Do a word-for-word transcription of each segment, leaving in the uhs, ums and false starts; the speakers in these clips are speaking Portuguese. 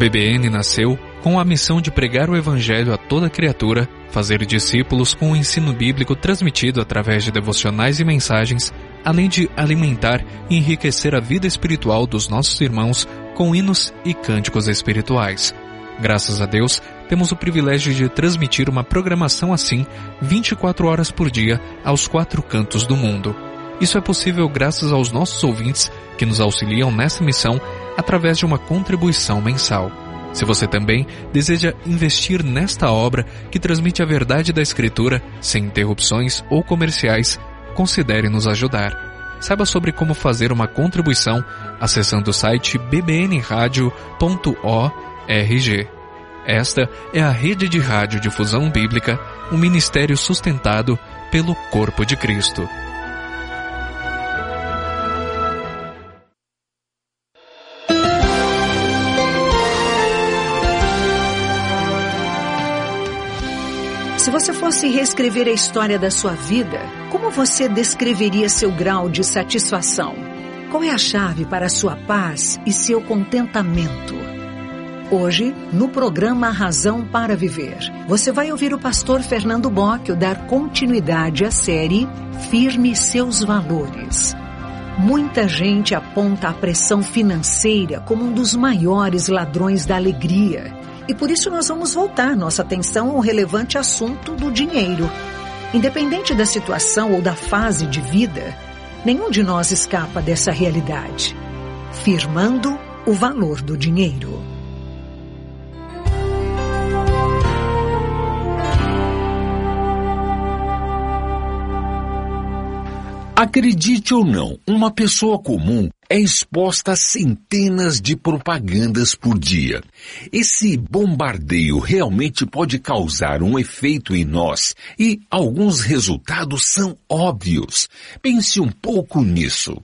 B B N nasceu com a missão de pregar o Evangelho a toda criatura, fazer discípulos com o ensino bíblico transmitido através de devocionais e mensagens, além de alimentar e enriquecer a vida espiritual dos nossos irmãos com hinos e cânticos espirituais. Graças a Deus, temos o privilégio de transmitir uma programação assim vinte e quatro horas por dia aos quatro cantos do mundo. Isso é possível graças aos nossos ouvintes que nos auxiliam nessa missão através de uma contribuição mensal. Se você também deseja investir nesta obra que transmite a verdade da Escritura sem interrupções ou comerciais, considere nos ajudar. Saiba sobre como fazer uma contribuição acessando o site b b n radio ponto org. Esta é a Rede de Rádio Difusão Bíblica, um ministério sustentado pelo Corpo de Cristo. Se você fosse reescrever a história da sua vida, como você descreveria seu grau de satisfação? Qual é a chave para a sua paz e seu contentamento? Hoje, no programa Razão para Viver, você vai ouvir o pastor Fernando Bocchio dar continuidade à série Firme Seus Valores. Muita gente aponta a pressão financeira como um dos maiores ladrões da alegria. E por isso nós vamos voltar nossa atenção ao relevante assunto do dinheiro. Independente da situação ou da fase de vida, nenhum de nós escapa dessa realidade. Firmando o valor do dinheiro. Acredite ou não, uma pessoa comum é exposta a centenas de propagandas por dia. Esse bombardeio realmente pode causar um efeito em nós e alguns resultados são óbvios. Pense um pouco nisso.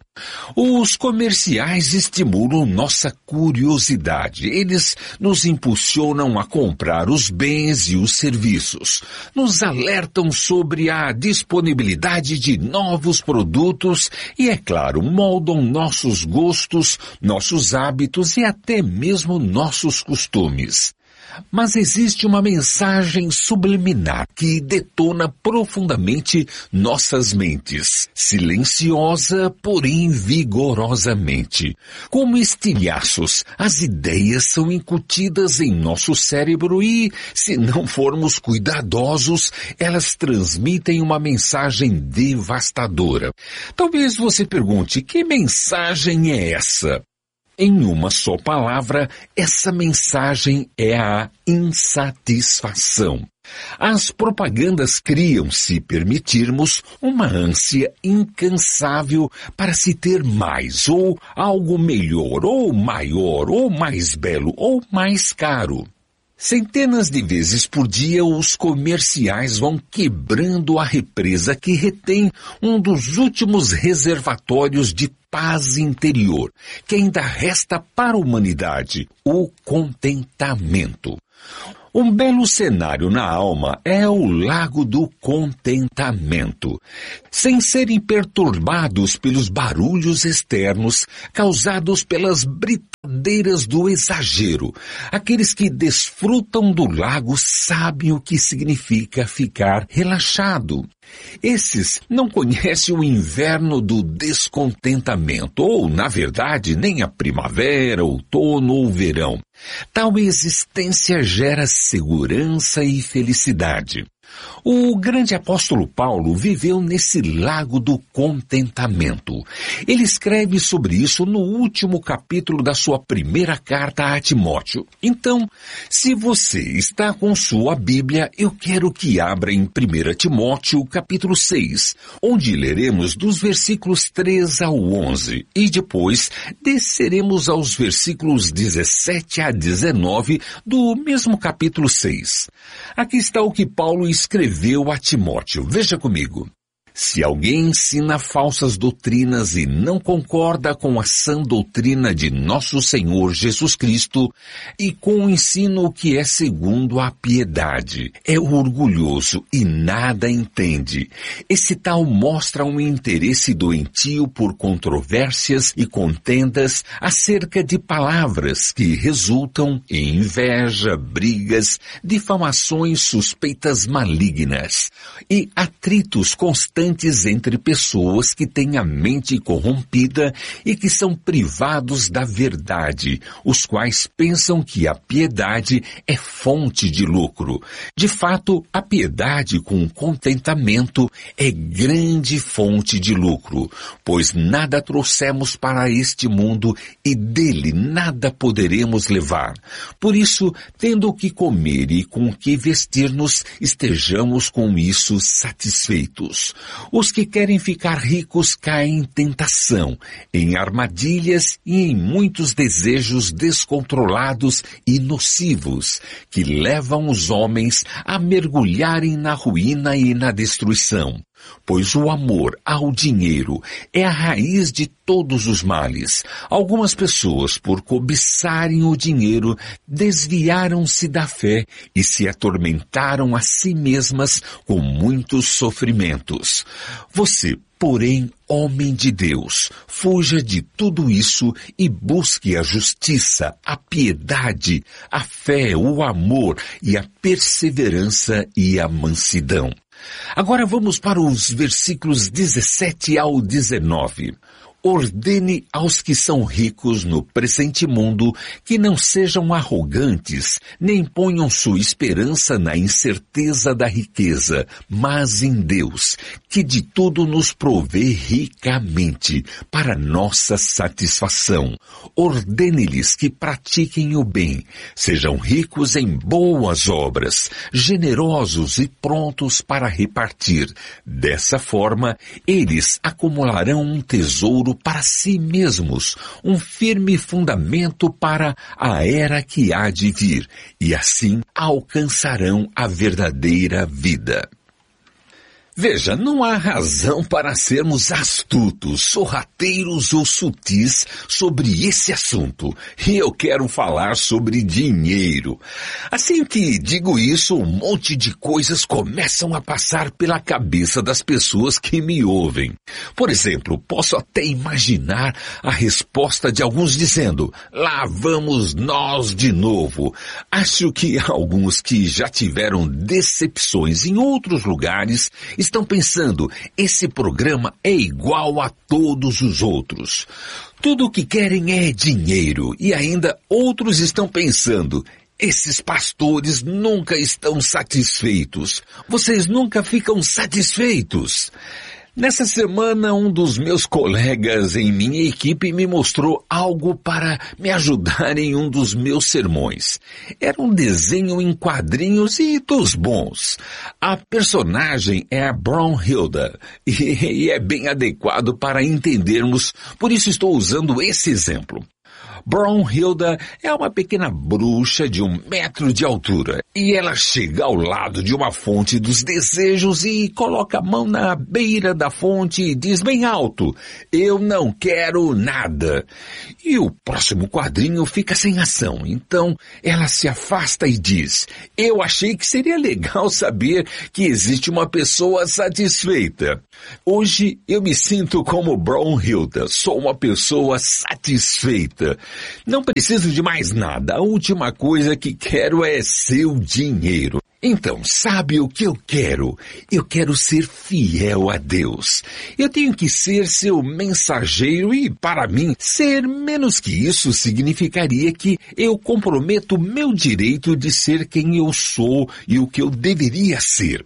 Os comerciais estimulam nossa curiosidade. Eles nos impulsionam a comprar os bens e os serviços. Nos alertam sobre a disponibilidade de novos produtos e, é claro, moldam nossos gostos, nossos hábitos e até mesmo nossos costumes. Mas existe uma mensagem subliminar que detona profundamente nossas mentes, silenciosa, porém vigorosamente. Como estilhaços, as ideias são incutidas em nosso cérebro e, se não formos cuidadosos, elas transmitem uma mensagem devastadora. Talvez você pergunte, que mensagem é essa? Em uma só palavra, essa mensagem é a insatisfação. As propagandas criam, se permitirmos, uma ânsia incansável para se ter mais, ou algo melhor, ou maior, ou mais belo, ou mais caro. Centenas de vezes por dia, os comerciais vão quebrando a represa que retém um dos últimos reservatórios de paz interior, que ainda resta para a humanidade, o contentamento. Um belo cenário na alma é o lago do contentamento. Sem serem perturbados pelos barulhos externos causados pelas britadeiras do exagero, aqueles que desfrutam do lago sabem o que significa ficar relaxado. Esses não conhecem o inverno do descontentamento, ou, na verdade, nem a primavera, outono ou verão. Tal existência gera segurança e felicidade. O grande apóstolo Paulo viveu nesse lago do contentamento. Ele escreve sobre isso no último capítulo da sua primeira carta a Timóteo. Então, se você está com sua Bíblia, eu quero que abra em primeira Timóteo, capítulo seis, onde leremos dos versículos três ao onze, e depois desceremos aos versículos dezessete a dezenove do mesmo capítulo seis. Aqui está o que Paulo escreveu a Timóteo. Veja comigo. Se alguém ensina falsas doutrinas e não concorda com a sã doutrina de nosso Senhor Jesus Cristo e com o ensino que é segundo a piedade, é orgulhoso e nada entende. Esse tal mostra um interesse doentio por controvérsias e contendas acerca de palavras que resultam em inveja, brigas, difamações, suspeitas malignas e atritos constantes entre pessoas que têm a mente corrompida e que são privados da verdade, os quais pensam que a piedade é fonte de lucro. De fato, a piedade com contentamento é grande fonte de lucro, pois nada trouxemos para este mundo e dele nada poderemos levar. Por isso, tendo o que comer e com o que vestir-nos, estejamos com isso satisfeitos. Os que querem ficar ricos caem em tentação, em armadilhas e em muitos desejos descontrolados e nocivos, que levam os homens a mergulharem na ruína e na destruição. Pois o amor ao dinheiro é a raiz de todos os males. Algumas pessoas, por cobiçarem o dinheiro, desviaram-se da fé e se atormentaram a si mesmas com muitos sofrimentos. Você, porém, homem de Deus, fuja de tudo isso e busque a justiça, a piedade, a fé, o amor e a perseverança e a mansidão. Agora vamos para os versículos dezessete ao dezenove. Ordene aos que são ricos no presente mundo que não sejam arrogantes, nem ponham sua esperança na incerteza da riqueza, mas em Deus, que de tudo nos provê ricamente, para nossa satisfação. Ordene-lhes que pratiquem o bem, sejam ricos em boas obras, generosos e prontos para repartir. Dessa forma, eles acumularão um tesouro para si mesmos, um firme fundamento para a era que há de vir, e assim alcançarão a verdadeira vida. Veja, não há razão para sermos astutos, sorrateiros ou sutis sobre esse assunto. E eu quero falar sobre dinheiro. Assim que digo isso, um monte de coisas começam a passar pela cabeça das pessoas que me ouvem. Por exemplo, posso até imaginar a resposta de alguns dizendo, lá vamos nós de novo. Acho que alguns que já tiveram decepções em outros lugares estão pensando, esse programa é igual a todos os outros. Tudo o que querem é dinheiro e ainda outros estão pensando, esses pastores nunca estão satisfeitos. Vocês nunca ficam satisfeitos. Nessa semana, um dos meus colegas em minha equipe me mostrou algo para me ajudar em um dos meus sermões. Era um desenho em quadrinhos e dos bons. A personagem é a Brunhilde e é bem adequado para entendermos, por isso estou usando esse exemplo. Brunhilde é uma pequena bruxa de um metro de altura e ela chega ao lado de uma fonte dos desejos e coloca a mão na beira da fonte e diz bem alto, eu não quero nada. E o próximo quadrinho fica sem ação, então ela se afasta e diz, eu achei que seria legal saber que existe uma pessoa satisfeita. Hoje eu me sinto como Brunhilde, sou uma pessoa satisfeita. Não preciso de mais nada, a última coisa que quero é seu dinheiro. Então, sabe o que eu quero? Eu quero ser fiel a Deus. Eu tenho que ser seu mensageiro e, para mim, ser menos que isso significaria que eu comprometo meu direito de ser quem eu sou e o que eu deveria ser.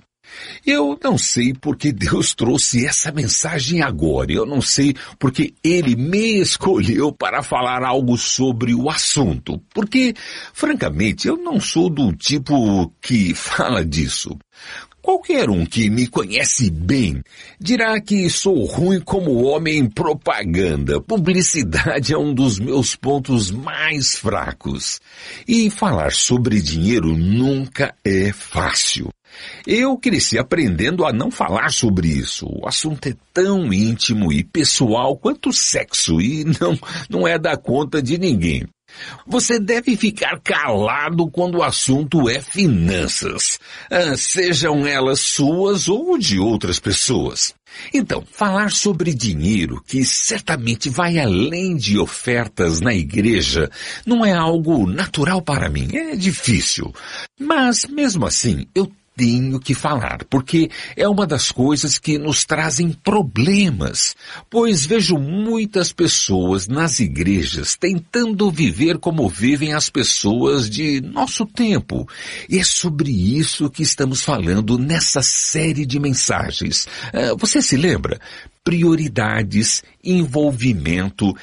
Eu não sei porque Deus trouxe essa mensagem agora. Eu não sei porque Ele me escolheu para falar algo sobre o assunto. Porque, francamente, eu não sou do tipo que fala disso. Qualquer um que me conhece bem dirá que sou ruim como homem em propaganda. Publicidade é um dos meus pontos mais fracos. E falar sobre dinheiro nunca é fácil. Eu cresci aprendendo a não falar sobre isso. O assunto é tão íntimo e pessoal quanto sexo e não, não é da conta de ninguém. Você deve ficar calado quando o assunto é finanças, ah, sejam elas suas ou de outras pessoas. Então, falar sobre dinheiro, que certamente vai além de ofertas na igreja, não é algo natural para mim, é difícil. Mas, mesmo assim, eu tenho que falar, porque é uma das coisas que nos trazem problemas, pois vejo muitas pessoas nas igrejas tentando viver como vivem as pessoas de nosso tempo. E é sobre isso que estamos falando nessa série de mensagens. Uh, você se lembra? Prioridades, envolvimento,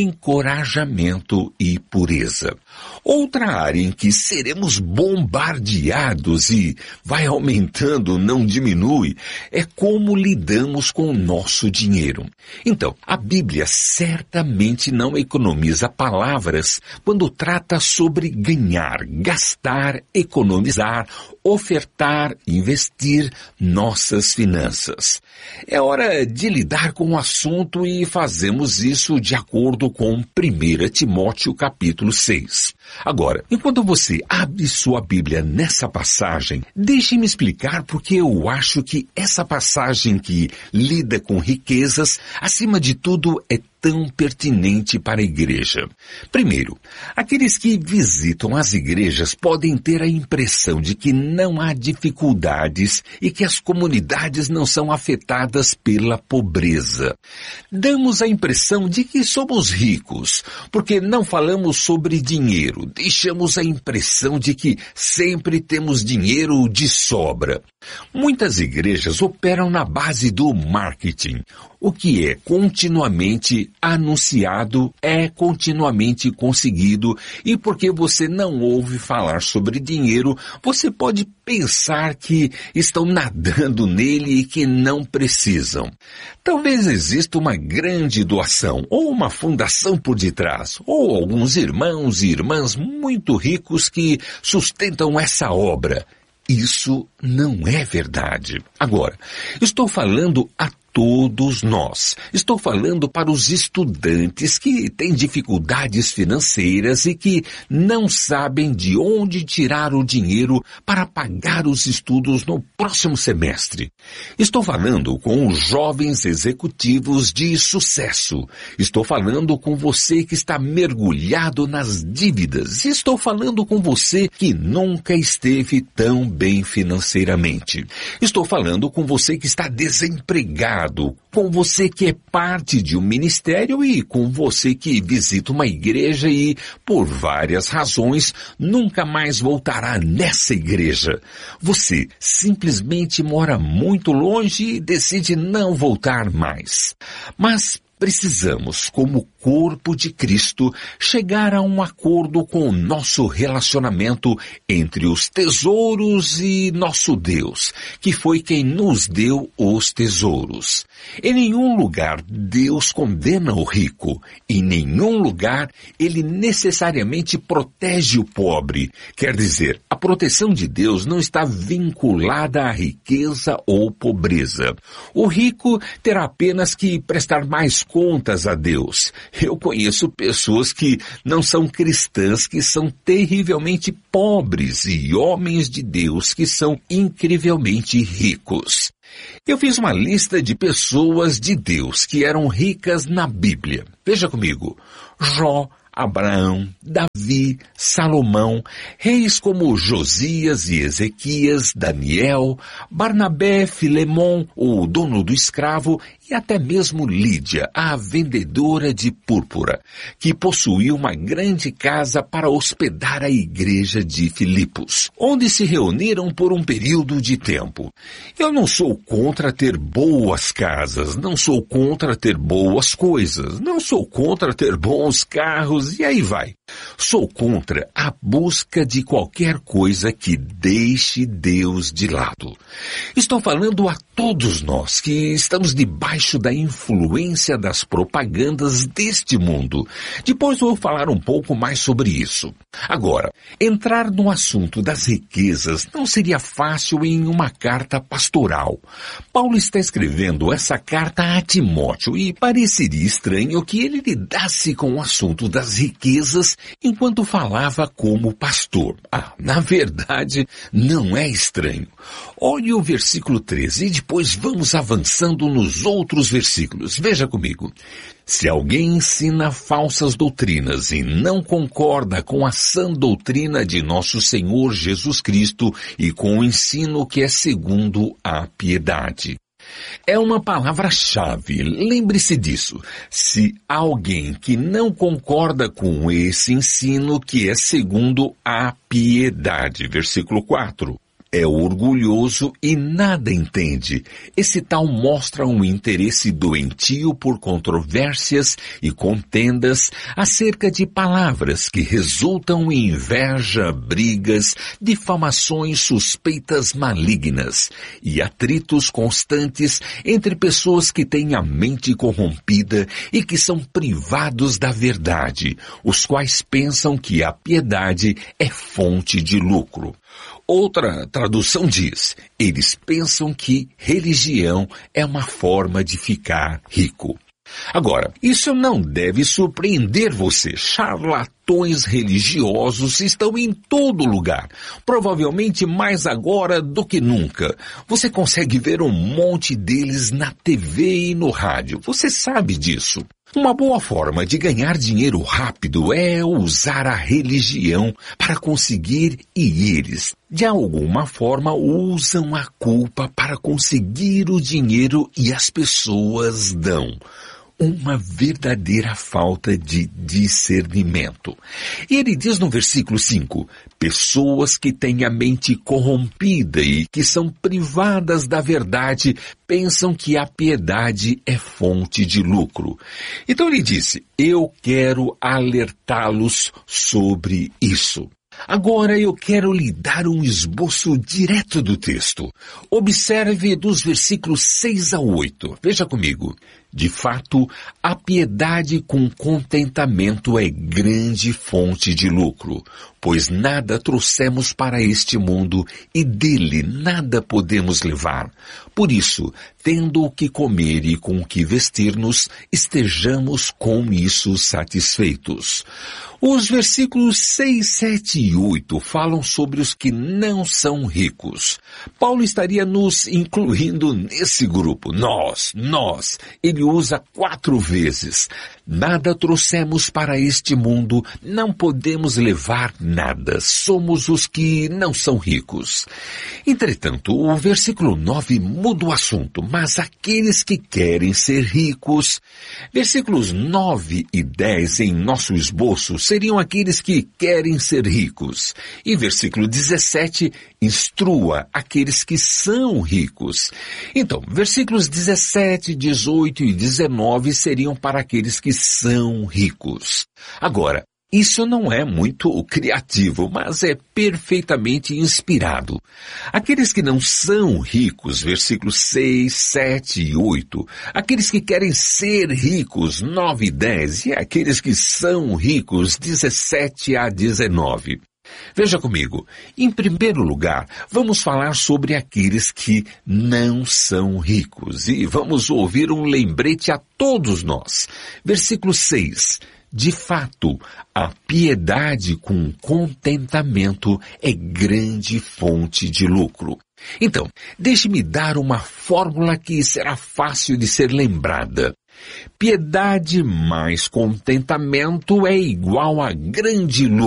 encorajamento e pureza. Outra área em que seremos bombardeados e vai aumentando, não diminui, é como lidamos com o nosso dinheiro. Então, a Bíblia certamente não economiza palavras quando trata sobre ganhar, gastar, economizar, ofertar, investir nossas finanças. É hora de lidar com o assunto e fazemos isso de acordo com primeiro Timóteo capítulo seis. Agora, enquanto você abre sua Bíblia nessa passagem, deixe-me explicar porque eu acho que essa passagem que lida com riquezas, acima de tudo, é tão pertinente para a igreja. Primeiro, aqueles que visitam as igrejas podem ter a impressão de que não há dificuldades e que as comunidades não são afetadas pela pobreza. Damos a impressão de que somos ricos, porque não falamos sobre dinheiro. Deixamos a impressão de que sempre temos dinheiro de sobra. Muitas igrejas operam na base do marketing. O que é continuamente anunciado é continuamente conseguido, e porque você não ouve falar sobre dinheiro, você pode pensar que estão nadando nele e que não precisam. Talvez exista uma grande doação, ou uma fundação por detrás, ou alguns irmãos e irmãs muito ricos que sustentam essa obra. Isso não é verdade. Agora, estou falando a todos nós. Estou falando para os estudantes que têm dificuldades financeiras e que não sabem de onde tirar o dinheiro para pagar os estudos no próximo semestre. Estou falando com os jovens executivos de sucesso. Estou falando com você que está mergulhado nas dívidas. Estou falando com você que nunca esteve tão bem financeiramente. Estou falando com você que está desempregado, com você que é parte de um ministério e com você que visita uma igreja e, por várias razões, nunca mais voltará nessa igreja. Você simplesmente mora muito longe e decide não voltar mais. Mas precisamos, como corpo de Cristo, chegar a um acordo com o nosso relacionamento entre os tesouros e nosso Deus, que foi quem nos deu os tesouros. Em nenhum lugar Deus condena o rico. Em nenhum lugar ele necessariamente protege o pobre. Quer dizer, a proteção de Deus não está vinculada à riqueza ou pobreza. O rico terá apenas que prestar mais contas a Deus. Eu conheço pessoas que não são cristãs, que são terrivelmente pobres, e homens de Deus que são incrivelmente ricos. Eu fiz uma lista de pessoas de Deus que eram ricas na Bíblia. Veja comigo: Jó, Abraão, Davi, Salomão, reis como Josias e Ezequias, Daniel, Barnabé, Filemon, o dono do escravo, e até mesmo Lídia, a vendedora de púrpura, que possuía uma grande casa para hospedar a igreja de Filipos, onde se reuniram por um período de tempo. Eu não sou contra ter boas casas, não sou contra ter boas coisas, não sou contra ter bons carros, e aí vai. Sou contra a busca de qualquer coisa que deixe Deus de lado. Estou falando a todos nós que estamos debaixo da influência das propagandas deste mundo. Depois vou falar um pouco mais sobre isso. Agora, entrar no assunto das riquezas não seria fácil em uma carta pastoral. Paulo está escrevendo essa carta a Timóteo e pareceria estranho que ele lidasse com o assunto das riquezas enquanto falava como pastor. Ah, na verdade, não é estranho. Olhe o versículo treze e depois vamos avançando nos outros versículos. Veja comigo. Se alguém ensina falsas doutrinas e não concorda com a sã doutrina de nosso Senhor Jesus Cristo e com o ensino que é segundo a piedade. É uma palavra-chave, lembre-se disso. Se alguém que não concorda com esse ensino que é segundo a piedade, versículo quatro. É orgulhoso e nada entende. Esse tal mostra um interesse doentio por controvérsias e contendas acerca de palavras que resultam em inveja, brigas, difamações, suspeitas malignas e atritos constantes entre pessoas que têm a mente corrompida e que são privados da verdade, os quais pensam que a piedade é fonte de lucro. Outra tradução diz, eles pensam que religião é uma forma de ficar rico. Agora, isso não deve surpreender você. Charlatões religiosos estão em todo lugar, provavelmente mais agora do que nunca. Você consegue ver um monte deles na T V e no rádio, você sabe disso. Uma boa forma de ganhar dinheiro rápido é usar a religião para conseguir e eles, de alguma forma, usam a culpa para conseguir o dinheiro e as pessoas dão. Uma verdadeira falta de discernimento. E ele diz no versículo cinco, pessoas que têm a mente corrompida e que são privadas da verdade pensam que a piedade é fonte de lucro. Então ele disse, eu quero alertá-los sobre isso. Agora eu quero lhe dar um esboço direto do texto. Observe dos versículos seis a oito. Veja comigo. De fato, a piedade com contentamento é grande fonte de lucro, pois nada trouxemos para este mundo e dele nada podemos levar. Por isso, tendo o que comer e com o que vestir-nos, estejamos com isso satisfeitos. Os versículos seis, sete e oito falam sobre os que não são ricos. Paulo estaria nos incluindo nesse grupo. Nós, nós. Ele usa quatro vezes. Nada trouxemos para este mundo, não podemos levar nada. Somos os que não são ricos. Entretanto, o versículo nove muda o assunto, mas aqueles que querem ser ricos. Versículos nove e dez em nosso esboço seriam aqueles que querem ser ricos. E versículo dezessete, instrua aqueles que são ricos. Então, versículos dezessete, dezoito e dezenove seriam para aqueles que são ricos. Agora, isso não é muito criativo, mas é perfeitamente inspirado. Aqueles que não são ricos, versículos seis, sete e oito, aqueles que querem ser ricos, nove e dez, e aqueles que são ricos, dezessete a dezenove. Veja comigo, em primeiro lugar, vamos falar sobre aqueles que não são ricos, e vamos ouvir um lembrete a todos nós. Versículo seis. De fato, a piedade com contentamento é grande fonte de lucro. Então, deixe-me dar uma fórmula que será fácil de ser lembrada. Piedade mais contentamento é igual a grande lucro.